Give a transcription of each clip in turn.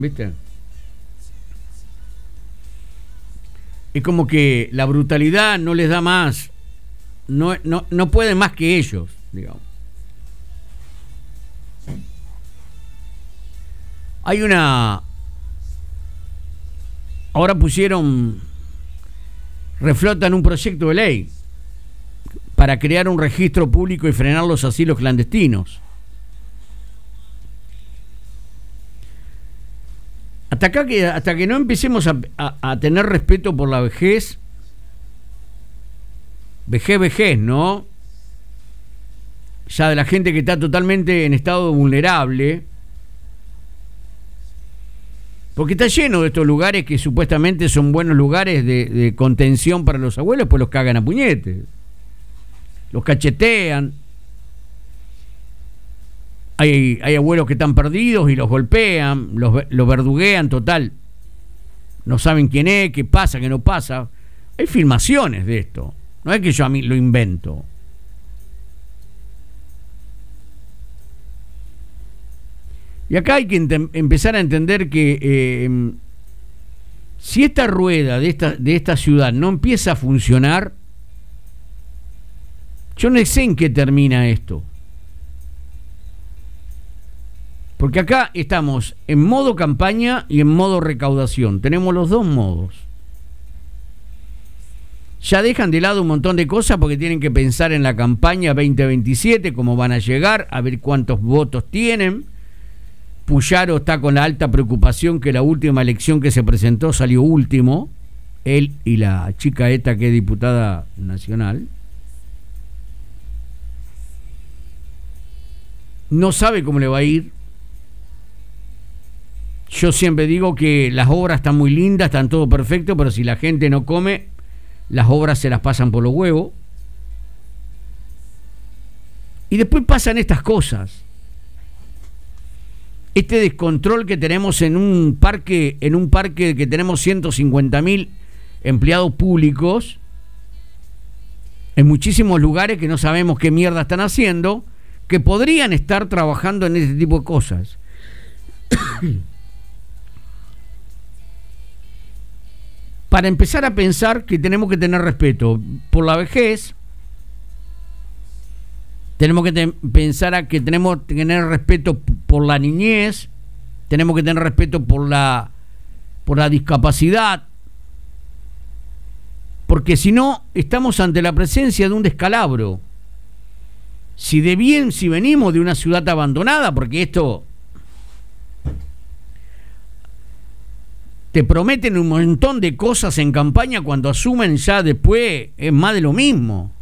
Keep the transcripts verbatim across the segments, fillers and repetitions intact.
¿Viste? Es como que la brutalidad no les da más, no, no, no pueden más que ellos, digamos. Hay una... Ahora pusieron, reflotan un proyecto de ley para crear un registro público y frenar los asilos clandestinos. Hasta acá que, hasta que no empecemos a, a, a tener respeto por la vejez, vejez, vejez, ¿no? Ya de la gente que está totalmente en estado vulnerable, porque está lleno de estos lugares que supuestamente son buenos lugares de, de contención para los abuelos, pues los cagan a puñetes, los cachetean. Hay, hay abuelos que están perdidos y los golpean, los, los verduguean, total. No saben quién es, qué pasa, qué no pasa. Hay filmaciones de esto. No es que yo a mí lo invento. Y acá hay que ent- empezar a entender que eh, si esta rueda de esta, de esta ciudad no empieza a funcionar, yo no sé en qué termina esto. Porque acá estamos en modo campaña y en modo recaudación. Tenemos los dos modos. Ya dejan de lado un montón de cosas porque tienen que pensar en la campaña veinte veintisiete, cómo van a llegar, a ver cuántos votos tienen. Puyaro está con la alta preocupación que la última elección que se presentó salió último. Él y la chica esta que es diputada nacional. No sabe cómo le va a ir. Yo siempre digo que las obras están muy lindas, están todo perfecto, pero si la gente no come, las obras se las pasan por los huevos. Y después pasan estas cosas. Este descontrol que tenemos en un parque, en un parque que tenemos ciento cincuenta mil empleados públicos, en muchísimos lugares que no sabemos qué mierda están haciendo, que podrían estar trabajando en ese tipo de cosas. Para empezar a pensar que tenemos que tener respeto por la vejez, tenemos que te- pensar a que tenemos que tener respeto p- por la niñez, tenemos que tener respeto por la por la discapacidad, porque si no estamos ante la presencia de un descalabro. Si de bien, si venimos de una ciudad abandonada, porque esto te prometen un montón de cosas en campaña, cuando asumen ya después es más de lo mismo.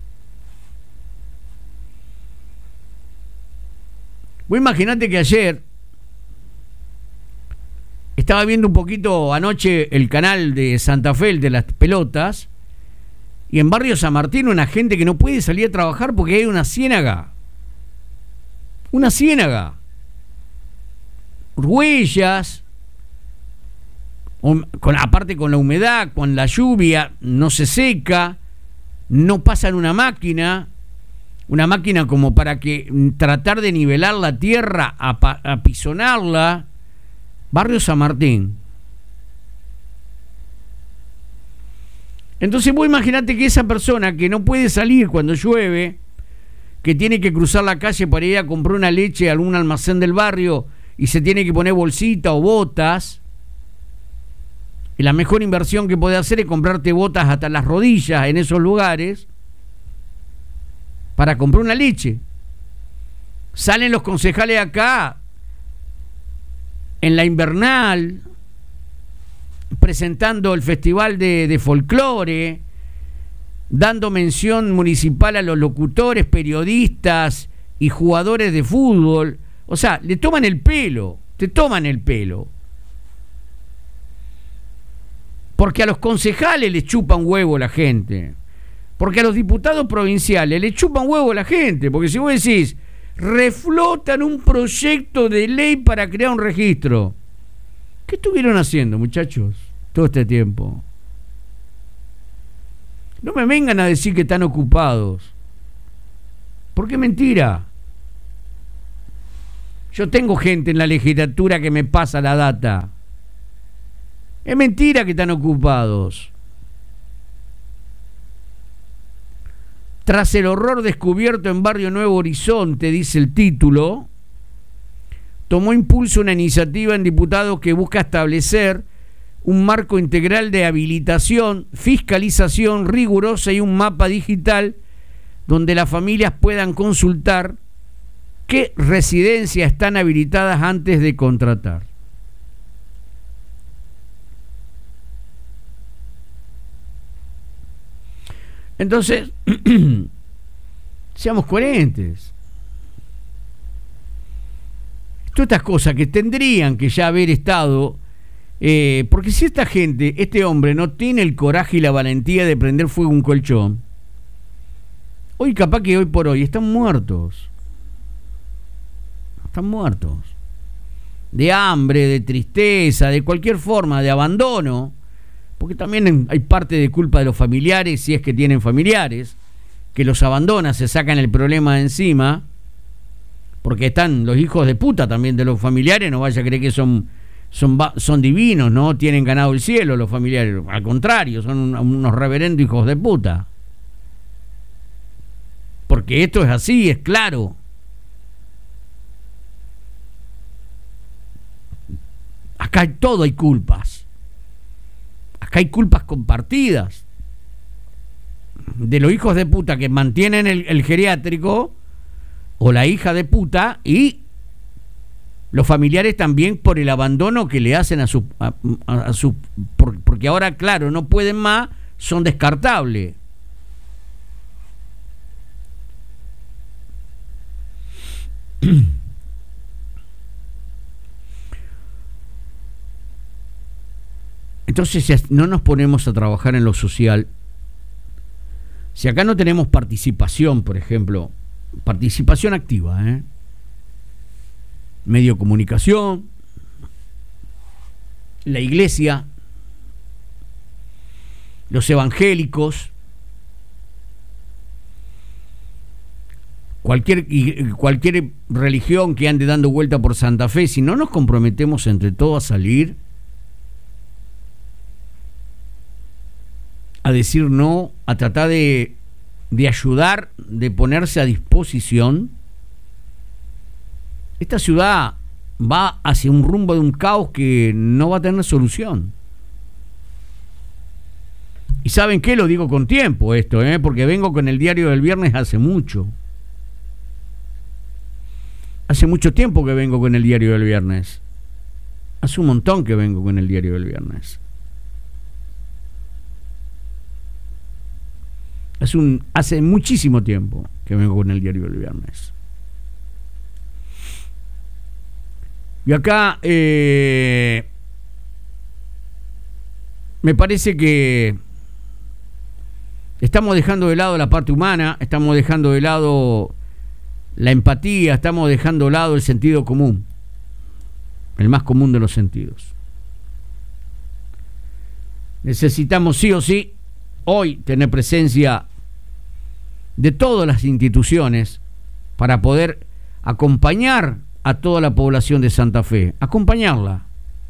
Vos imaginate que ayer estaba viendo un poquito anoche el canal de Santa Fe, el de las pelotas, y en Barrio San Martín una gente que no puede salir a trabajar porque hay una ciénaga. Una ciénaga. Huellas. Con, aparte con la humedad, con la lluvia, no se seca, no pasan una máquina, una máquina como para que tratar de nivelar la tierra, a, apisonarla. Barrio San Martín. Entonces vos imaginate que esa persona que no puede salir cuando llueve, que tiene que cruzar la calle para ir a comprar una leche a algún almacén del barrio y se tiene que poner bolsita o botas, y la mejor inversión que puede hacer es comprarte botas hasta las rodillas en esos lugares para comprar una leche. Salen los concejales acá en la invernal presentando el festival de, de folclore, dando mención municipal a los locutores, periodistas y jugadores de fútbol. O sea, le toman el pelo, te toman el pelo. Porque a los concejales les chupan huevo la gente. Porque a los diputados provinciales les chupan huevo la gente. Porque si vos decís, reflotan un proyecto de ley para crear un registro. ¿Qué estuvieron haciendo, muchachos, todo este tiempo? No me vengan a decir que están ocupados. Porque es mentira. Yo tengo gente en la legislatura que me pasa la data. Es mentira que están ocupados. Tras el horror descubierto en Barrio Nuevo Horizonte, dice el título, tomó impulso una iniciativa en diputados que busca establecer un marco integral de habilitación, fiscalización rigurosa y un mapa digital donde las familias puedan consultar qué residencias están habilitadas antes de contratar. Entonces, seamos coherentes. Todas estas cosas que tendrían que ya haber estado, eh, porque si esta gente, este hombre no tiene el coraje y la valentía de prender fuego a un colchón, hoy capaz que hoy por hoy están muertos. Están muertos. De hambre, de tristeza, de cualquier forma, de abandono. Porque también hay parte de culpa de los familiares, si es que tienen familiares, que los abandonan, se sacan el problema de encima, porque están los hijos de puta también de los familiares, no vaya a creer que son, son, son divinos, no tienen ganado el cielo los familiares, al contrario, son unos reverendos hijos de puta. Porque esto es así, es claro. Acá todo hay culpas. Acá hay culpas compartidas de los hijos de puta que mantienen el, el geriátrico o la hija de puta y los familiares también por el abandono que le hacen a su, a, a, a su por, porque ahora claro no pueden más, son descartables. Entonces, si no nos ponemos a trabajar en lo social, si acá no tenemos participación, por ejemplo, participación activa, ¿eh? Medio de comunicación, la iglesia, los evangélicos, cualquier, cualquier religión que ande dando vuelta por Santa Fe, si no nos comprometemos entre todos a salir a decir no, a tratar de, de ayudar, de ponerse a disposición, esta ciudad va hacia un rumbo de un caos que no va a tener solución. Y ¿saben qué? Lo digo con tiempo esto, ¿eh? Porque vengo con el diario del viernes hace mucho. Hace mucho tiempo que vengo con el diario del viernes. Hace un montón que vengo con el diario del viernes. Hace, un, hace muchísimo tiempo que vengo con el diario del viernes. Y acá eh, me parece que estamos dejando de lado la parte humana, estamos dejando de lado la empatía, estamos dejando de lado el sentido común, el más común de los sentidos. Necesitamos sí o sí hoy tener presencia de todas las instituciones para poder acompañar a toda la población de Santa Fe, acompañarla.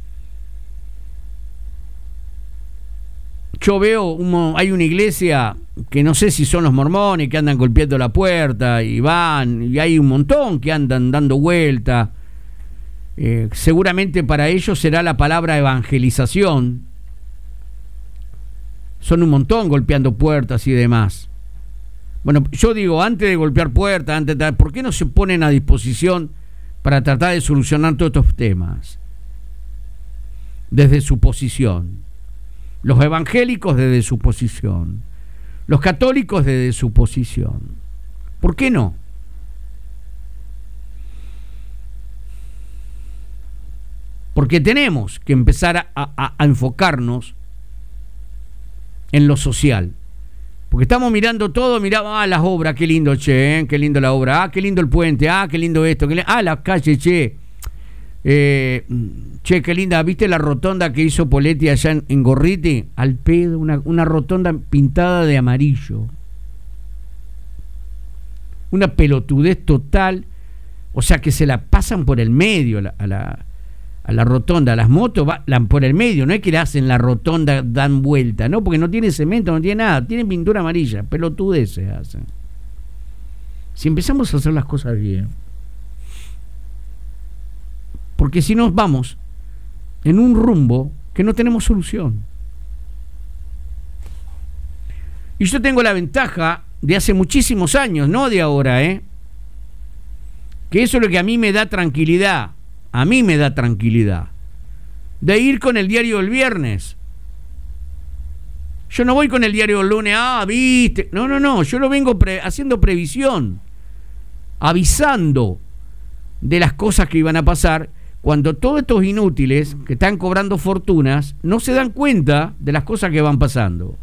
Yo veo, un, hay una iglesia que no sé si son los mormones que andan golpeando la puerta y van, y hay un montón que andan dando vuelta. Eh, seguramente para ellos será la palabra evangelización. Son un montón golpeando puertas y demás. Bueno, yo digo, antes de golpear puertas, antes de, ¿por qué no se ponen a disposición para tratar de solucionar todos estos temas? Desde su posición. Los evangélicos desde su posición. Los católicos desde su posición. ¿Por qué no? Porque tenemos que empezar a, a, a enfocarnos en lo social. Porque estamos mirando todo, miraba, ah, las obras, qué lindo, che, ¿eh? Qué lindo la obra, ah, qué lindo el puente, ah, qué lindo esto, qué lindo, ah, la calle, che, eh, che, qué linda, ¿viste la rotonda que hizo Poletti allá en, en Gorriti? Al pedo, una, una rotonda pintada de amarillo. Una pelotudez total, O sea que se la pasan por el medio a la, a la, a la rotonda. Las motos van por el medio, no es que le hacen la rotonda, dan vuelta, no, porque no tiene cemento, no tiene nada, tienen pintura amarilla, pelotudeces hacen. Si empezamos a hacer las cosas bien, porque si nos vamos en un rumbo que no tenemos solución. Y yo tengo la ventaja de hace muchísimos años, no de ahora, ¿eh? Que eso es lo que a mí me da tranquilidad, a mí me da tranquilidad, de ir con el diario del viernes. Yo no voy con el diario del lunes, ah, viste, no, no, no, yo lo vengo pre- haciendo previsión, avisando de las cosas que iban a pasar, cuando todos estos inútiles que están cobrando fortunas no se dan cuenta de las cosas que van pasando.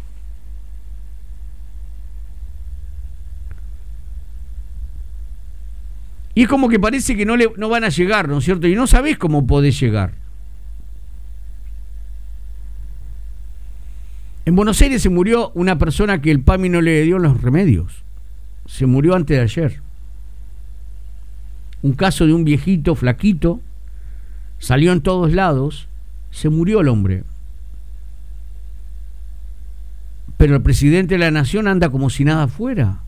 Y es como que parece que no, le, no van a llegar, ¿no es cierto? Y no sabés cómo podés llegar. En Buenos Aires se murió una persona que el PAMI no le dio los remedios. Se murió antes de ayer. Un caso de un viejito flaquito, salió en todos lados, se murió el hombre. Pero el presidente de la nación anda como si nada fuera.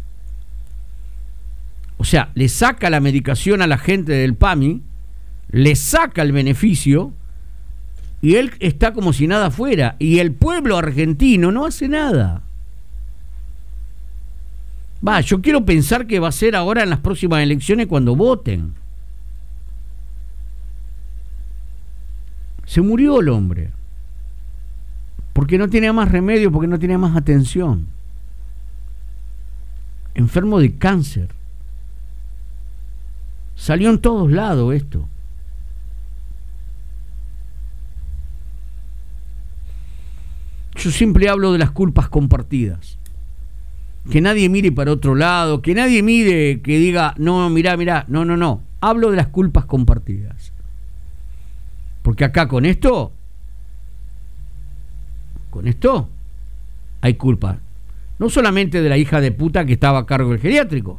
O sea, le saca la medicación a la gente del PAMI, le saca el beneficio y él está como si nada fuera. Y el pueblo argentino no hace nada. Va, yo quiero pensar que va a ser ahora en las próximas elecciones cuando voten. Se murió el hombre. Porque no tenía más remedio, porque no tenía más atención. Enfermo de cáncer. Salió en todos lados esto. Yo siempre hablo de las culpas compartidas. Que nadie mire para otro lado, que nadie mire, que diga, no, mirá, mirá, no, no, no. Hablo de las culpas compartidas. Porque acá con esto, con esto, hay culpa. No solamente de la hija de puta que estaba a cargo del geriátrico.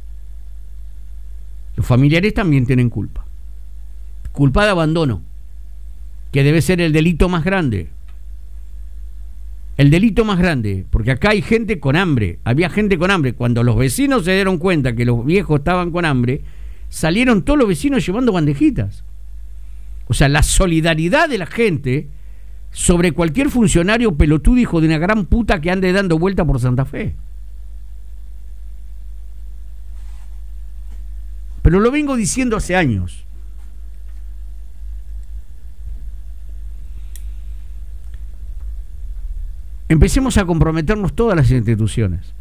Los familiares también tienen culpa. Culpa de abandono, que debe ser el delito más grande. El delito más grande, porque acá hay gente con hambre. Había gente con hambre. Cuando los vecinos se dieron cuenta que los viejos estaban con hambre, salieron todos los vecinos llevando bandejitas. O sea, la solidaridad de la gente sobre cualquier funcionario pelotudo hijo de una gran puta que ande dando vuelta por Santa Fe. Pero lo vengo diciendo hace años. Empecemos a comprometernos todas las instituciones.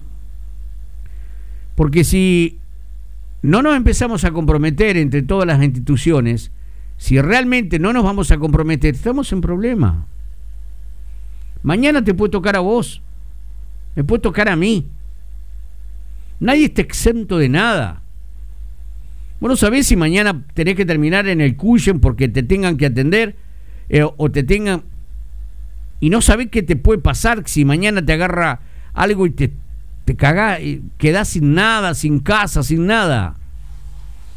Porque si no nos empezamos a comprometer entre todas las instituciones, si realmente no nos vamos a comprometer, estamos en problema. Mañana te puede tocar a vos, me puede tocar a mí. Nadie está exento de nada. Vos no sabés si mañana tenés que terminar en el Cuyen porque te tengan que atender eh, o te tengan... Y no sabés qué te puede pasar si mañana te agarra algo y te, te cagás, y quedás sin nada, sin casa, sin nada.